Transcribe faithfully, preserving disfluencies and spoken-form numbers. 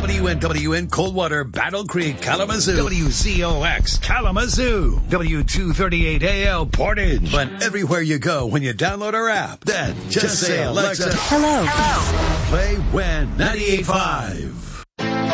W N W in Coldwater, Battle Creek, Kalamazoo. W Z O X, Kalamazoo. W two thirty-eight A L, Portage. But everywhere you go when you download our app, then just, just say, Alexa, hello. Hello. Play When ninety-eight point five.